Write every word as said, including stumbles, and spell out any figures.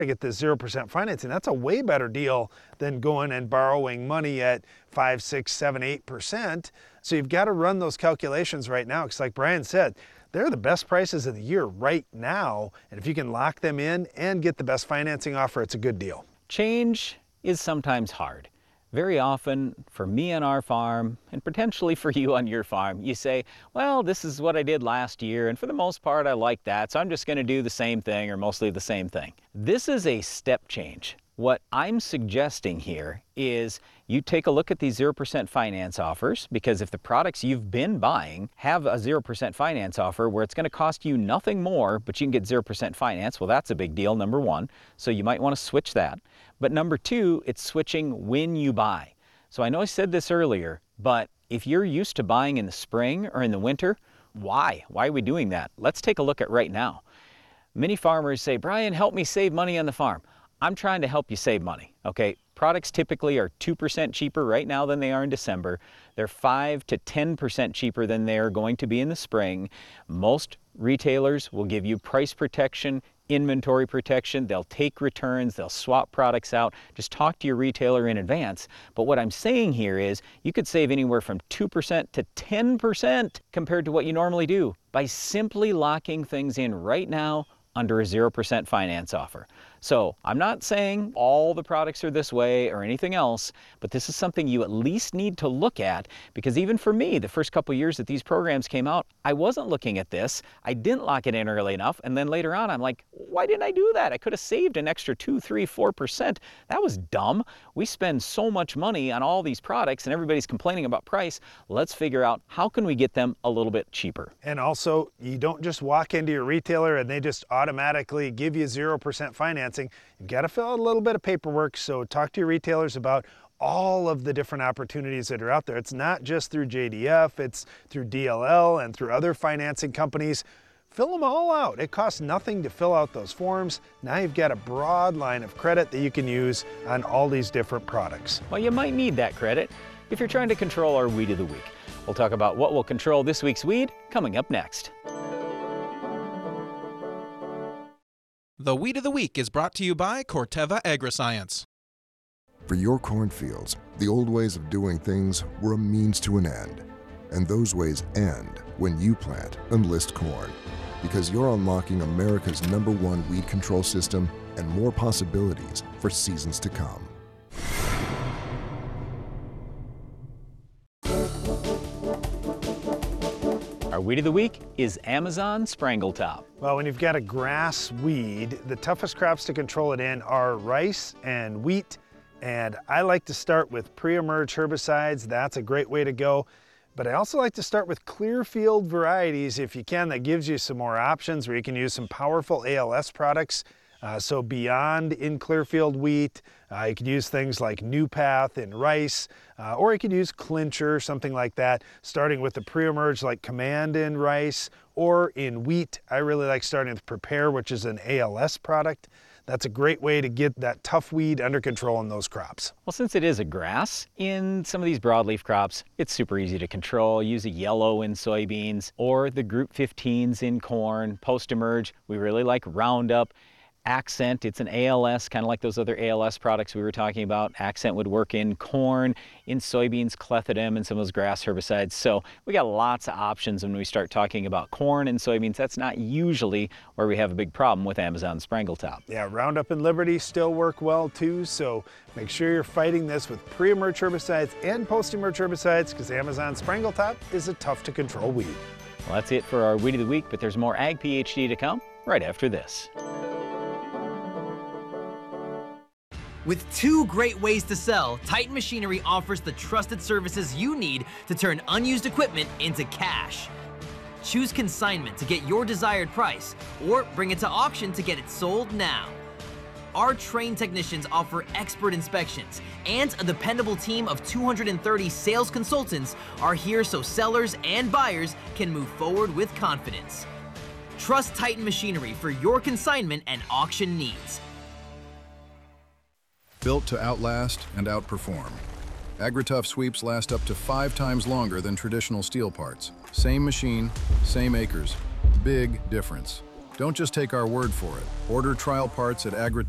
to get this zero percent financing. That's a way better deal than going and borrowing money at five, six, seven, eight percent. So you've got to run those calculations right now, because like Brian said, they're the best prices of the year right now. And if you can lock them in and get the best financing offer, it's a good deal. Change is sometimes hard. Very often, for me on our farm, and potentially for you on your farm, you say, well, this is what I did last year, and for the most part I like that, so I'm just going to do the same thing, or mostly the same thing. This is a step change. What I'm suggesting here is you take a look at these zero percent finance offers, because if the products you've been buying have a zero percent finance offer where it's going to cost you nothing more, but you can get zero percent finance, well, that's a big deal, number one. So you might want to switch that. But number two, it's switching when you buy. So I know I said this earlier, but if you're used to buying in the spring or in the winter, why? Why are we doing that? Let's take a look at right now. Many farmers say, Brian, help me save money on the farm. I'm trying to help you save money, okay? Products typically are two percent cheaper right now than they are in December. They're five to ten percent cheaper than they're going to be in the spring. Most retailers will give you price protection, inventory protection. They'll take returns, they'll swap products out. Just talk to your retailer in advance. But what I'm saying here is you could save anywhere from two percent to ten percent compared to what you normally do by simply locking things in right now under a zero percent finance offer. So I'm not saying all the products are this way or anything else, but this is something you at least need to look at, because even for me, the first couple years that these programs came out, I wasn't looking at this. I didn't lock it in early enough, and then later on I'm like, why didn't I do that? I could have saved an extra two, three, four percent. That was dumb. We spend so much money on all these products and everybody's complaining about price. Let's figure out how can we get them a little bit cheaper. And also, you don't just walk into your retailer and they just automatically give you zero percent financing. You've got to fill out a little bit of paperwork, so talk to your retailers about all of the different opportunities that are out there. It's not just through J D F, it's through D L L and through other financing companies. Fill them all out. It costs nothing to fill out those forms. Now you've got a broad line of credit that you can use on all these different products. Well, you might need that credit if you're trying to control our weed of the week. We'll talk about what will control this week's weed coming up next. The Weed of the Week is brought to you by Corteva Agriscience. For your cornfields, the old ways of doing things were a means to an end. And those ways end when you plant Enlist corn, because you're unlocking America's number one weed control system and more possibilities for seasons to come. Our weed of the week is Amazon Sprangletop. Well, when you've got a grass weed, the toughest crops to control it in are rice and wheat. And I like to start with pre-emerge herbicides. That's a great way to go. But I also like to start with Clearfield varieties if you can. That gives you some more options where you can use some powerful A L S products. Uh, so beyond in Clearfield wheat, uh, you could use things like New Path in rice, uh, or you could use Clincher, something like that, starting with the pre-emerge like Command in rice, or in wheat. I really like starting with Prepare, which is an A L S product. That's a great way to get that tough weed under control in those crops. Well, since it is a grass, in some of these broadleaf crops, it's super easy to control. Use a yellow in soybeans or the Group fifteens in corn. Post-emerge, we really like Roundup. Accent, it's an A L S, kind of like those other A L S products we were talking about. Accent would work in corn, in soybeans, Clethodim, and some of those grass herbicides. So we got lots of options when we start talking about corn and soybeans. That's not usually where we have a big problem with Amazon Sprangletop. Yeah, Roundup and Liberty still work well too, so make sure you're fighting this with pre-emerge herbicides and post-emerge herbicides, because Amazon Sprangletop is a tough to control weed. Well, that's it for our Weed of the Week, but there's more Ag PhD to come right after this. With two great ways to sell, Titan Machinery offers the trusted services you need to turn unused equipment into cash. Choose consignment to get your desired price, or bring it to auction to get it sold now. Our trained technicians offer expert inspections, and a dependable team of two hundred thirty sales consultants are here so sellers and buyers can move forward with confidence. Trust Titan Machinery for your consignment and auction needs. Built to outlast and outperform. AgriTough sweeps last up to five times longer than traditional steel parts. Same machine, same acres. Big difference. Don't just take our word for it. Order trial parts at AgriTough.